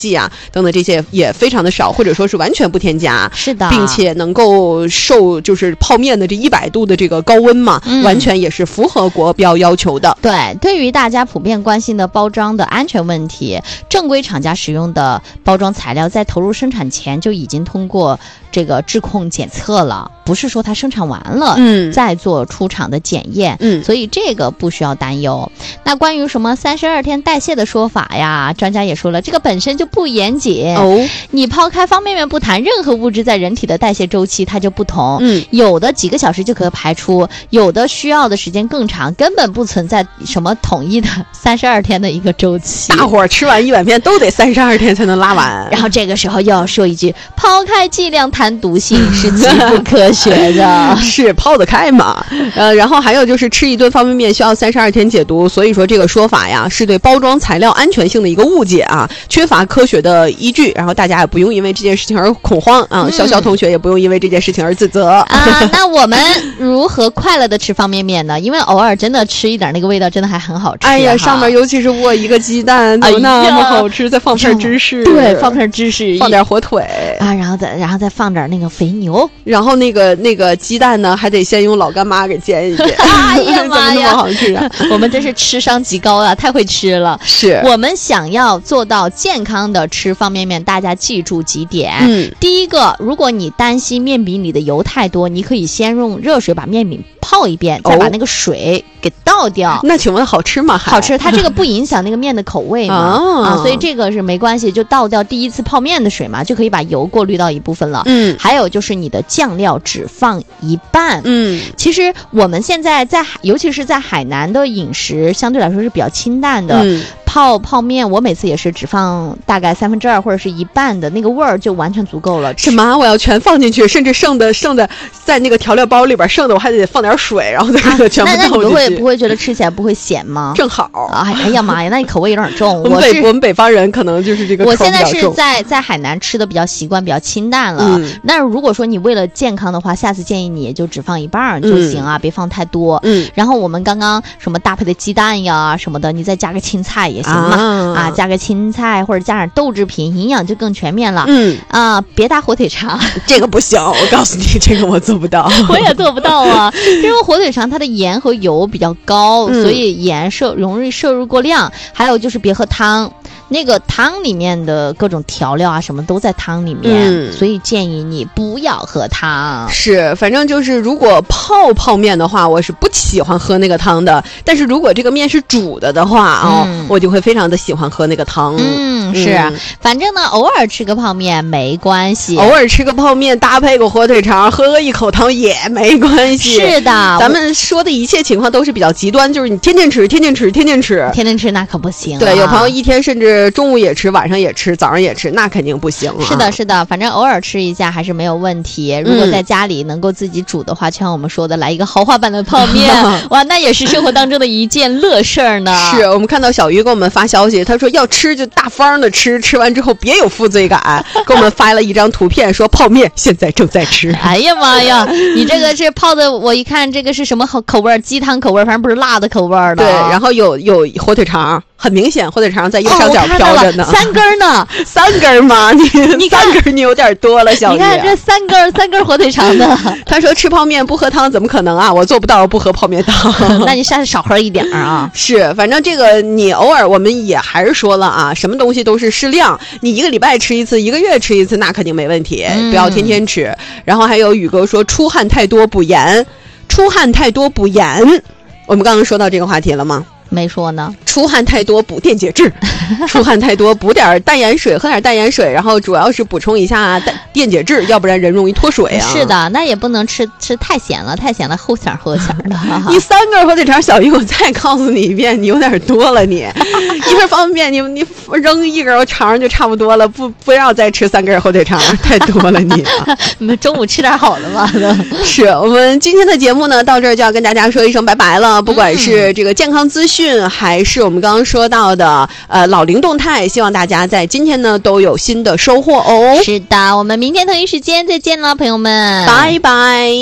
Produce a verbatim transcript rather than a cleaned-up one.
剂啊等等这些也非常的少，或者说是完全不添加， 是的， 并且能够受就是泡面的这一百度的这个高温嘛、嗯，完全也是符合国标要求的。 对，对于大家普遍关心的包装的安全问题，正规厂家使用的包装材料在投入生产前就已经通过这个质控检测了，不是说它生产完了嗯再做出厂的检验，嗯，所以这个不需要担忧。那关于什么三十二天代谢的说法呀，专家也说了，这个本身就不严谨哦。你抛开方便面不谈，任何物质在人体的代谢周期它就不同，嗯，有的几个小时就可以排出，有的需要的时间更长，根本不存在什么统一的三十二天的一个周期。 大伙儿吃完一碗面都得三十二天才能拉完。 然后这个时候又要说一句，抛开剂量谈毒性是极不科学的。 是抛得开嘛？呃，然后还有就是吃一顿方便面需要三十二天解毒，所以说这个说法呀是对包装材料安全性的一个误解啊，缺乏科学的依据。然后大家也不用因为这件事情而恐慌啊，嗯、小小同学也不用因为这件事情而自责啊。那我们如何快乐的吃方便面呢？因为偶尔真的吃一点那个味道真的还很好吃。 哎呀，上面尤其是握一个鸡蛋，怎么那么好吃？再放片芝士， 对，放片芝士， 放点火腿啊，然后再然后再放点那个肥牛， 然后那个那个鸡蛋呢，还得先用老干妈给煎一煎。 哎呀妈呀， 怎么那么好吃啊？ 我们真是吃商极高啊，太会吃了。 是我们想要做到健康的吃方便面，大家记住几点。嗯，第一个，如果你担心面饼里的油太多，你可以先用热水把面饼泡一遍，再把那个水给倒掉。 哦、那请问好吃吗？ 好吃，它这个不影响那个面的口味嘛、哦、啊，所以这个是没关系，就倒掉第一次泡面的水嘛，就可以把油过滤到一部分了。嗯，还有就是你的酱料只放一半。嗯，其实我们现在在尤其是在海南的饮食相对来说是比较清淡的。嗯，泡泡面我每次也是只放大概三分之二或者是一半的，那个味儿就完全足够了。 什么？我要全放进去，甚至剩的剩的在那个调料包里边剩的我还得放点水，然后再给它全部倒进去。 那那你不会不会觉得吃起来不会咸吗？ 正好。 哎哎呀妈呀，那你口味有点重。 我们北我们北方人可能就是这个口味比较重。 我现在是在在海南吃的比较习惯，比较清淡了。嗯，那如果说你为了健康的话，下次建议你也就只放一半就行啊，嗯、别放太多。嗯，然后我们刚刚什么搭配的鸡蛋呀什么的，你再加个青菜也行嘛。啊啊，加个青菜或者加点豆制品，营养就更全面了。嗯啊，别搭火腿肠， 这个不行，我告诉你，这个我做不到， 我也做不到啊。因为火腿肠它的盐和油比较高，嗯、所以盐摄容易摄入过量。还有就是别喝汤。那个汤里面的各种调料啊什么都在汤里面、嗯、所以建议你不要喝汤。 是，反正就是如果泡泡面的话我是不喜欢喝那个汤的，但是如果这个面是煮的的话哦、嗯，我就会非常的喜欢喝那个汤。 嗯，是、嗯、反正呢偶尔吃个泡面没关系， 偶尔吃个泡面搭配个火腿肠喝一口汤也没关系。 是的， 咱们说的一切情况都是比较极端，就是你天天吃天天吃天天吃天天吃那可不行、啊、 对，有朋友一天甚至中午也吃，晚上也吃，早上也吃，那肯定不行啊。 是的是的，反正偶尔吃一下还是没有问题。如果在家里能够自己煮的话、嗯、就像我们说的来一个豪华版的泡面哇，那也是生活当中的一件乐事儿呢。 是，我们看到小鱼给我们发消息，他说要吃就大方的吃，吃完之后别有负罪感给我们发了一张图片说泡面现在正在吃。 哎呀妈呀，你这个是泡的，我一看这个是什么口味，鸡汤口味，反正不是辣的口味的。 对，然后有有火腿肠，很明显火腿肠在右上角飘着呢、 哦、三根呢三根吗？你你三根你有点多了，小鱼。 你看这三根三根火腿肠的。 他说吃泡面不喝汤怎么可能啊？我做不到不喝泡面汤。 那你下次少喝一点啊。 是，反正这个你偶尔我们也还是说了啊，什么东西都是适量，你一个礼拜吃一次，一个月吃一次，那肯定没问题、嗯、不要天天吃。然后还有宇哥说出汗太多补盐，出汗太多补盐，我们刚刚说到这个话题了吗？ 没说呢。 出汗太多补电解质，出汗太多补点淡盐水，喝点淡盐水，然后主要是补充一下电解质，要不然人容易脱水啊。 是的，那也不能吃吃太咸了，太咸了齁咸齁咸的。 你三根火腿肠，小鱼，我再告诉你一遍，你有点多了你。一份方便面，你你扔一根肠就差不多了，不不要再吃三根火腿肠，太多了你、啊。 你们中午吃点好的吧。 是我们今天的节目呢，到这儿就要跟大家说一声拜拜了。不管是这个健康资讯，还是我们刚刚说到的呃老龄动态，希望大家在今天呢都有新的收获哦。 是的，我们明天同一时间再见了，朋友们， 拜拜。